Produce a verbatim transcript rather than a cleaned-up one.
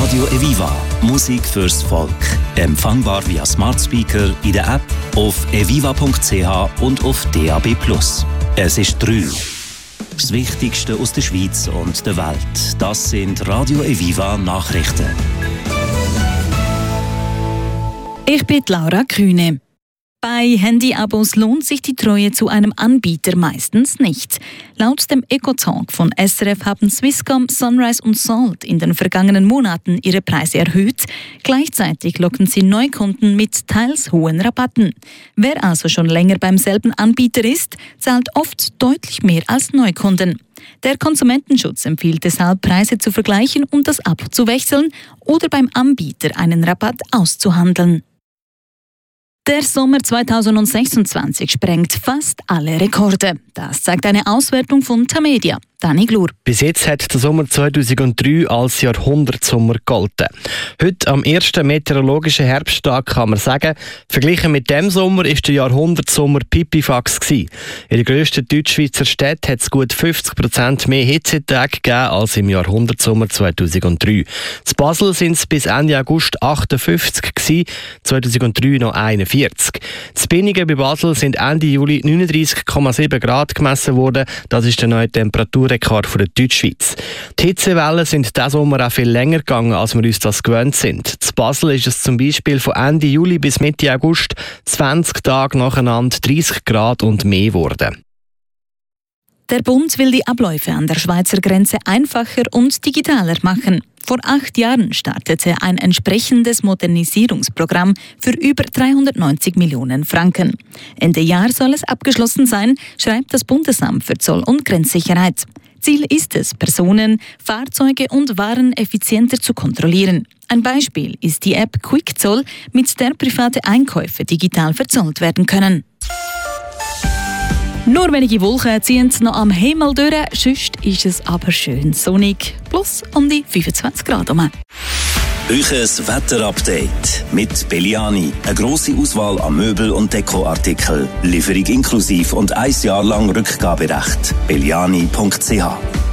Radio Eviva. Musik fürs Volk. Empfangbar via Smart Speaker in der App, auf eviva punkt c h und auf D A B plus. Es ist drei. Das Wichtigste aus der Schweiz und der Welt. Das sind Radio Eviva Nachrichten. Ich bin Laura Kühne. Bei Handyabos lohnt sich die Treue zu einem Anbieter meistens nicht. Laut dem Eco-Talk von S R F haben Swisscom, Sunrise und Salt in den vergangenen Monaten ihre Preise erhöht. Gleichzeitig locken sie Neukunden mit teils hohen Rabatten. Wer also schon länger beim selben Anbieter ist, zahlt oft deutlich mehr als Neukunden. Der Konsumentenschutz empfiehlt deshalb, Preise zu vergleichen und das Abo zu wechseln oder beim Anbieter einen Rabatt auszuhandeln. Der Sommer zweitausendsechsundzwanzig sprengt fast alle Rekorde. Das zeigt eine Auswertung von Tamedia. Dani Glur. Bis jetzt hat der Sommer zweitausenddrei als Jahrhundertsommer gegolten. Heute, am ersten meteorologischen Herbsttag, kann man sagen, verglichen mit dem Sommer ist der Jahrhundertsommer pipifax gewesen. In den grössten Deutschschweizer Städten hat es gut fünfzig Prozent mehr Hitzetage gegeben als im Jahrhundertsommer zweitausenddrei. In Basel sind es bis Ende August achtundfünfzig gewesen, zweitausenddrei noch einundvierzig. In Binningen bei Basel sind Ende Juli neununddreißig Komma sieben Grad gemessen worden. Das ist der neue Temperaturrekord von der Deutschschweiz. Die Hitzewellen sind diesen Sommer auch viel länger gegangen, als wir uns das gewöhnt sind. In Basel ist es zum Beispiel von Ende Juli bis Mitte August zwanzig Tage nacheinander dreißig Grad und mehr geworden. Der Bund will die Abläufe an der Schweizer Grenze einfacher und digitaler machen. Vor acht Jahren startete ein entsprechendes Modernisierungsprogramm für über dreihundertneunzig Millionen Franken. Ende Jahr soll es abgeschlossen sein, schreibt das Bundesamt für Zoll- und Grenzsicherheit. Ziel ist es, Personen, Fahrzeuge und Waren effizienter zu kontrollieren. Ein Beispiel ist die App QuickZoll, mit der private Einkäufe digital verzollt werden können. Nur wenige Wolken ziehen noch am Himmel durch, sonst ist es aber schön sonnig. Plus um die fünfundzwanzig Grad herum. Euches Wetterupdate mit Belliani. Eine grosse Auswahl an Möbel- und Dekoartikeln. Lieferung inklusiv und ein Jahr lang Rückgaberecht. belliani punkt c h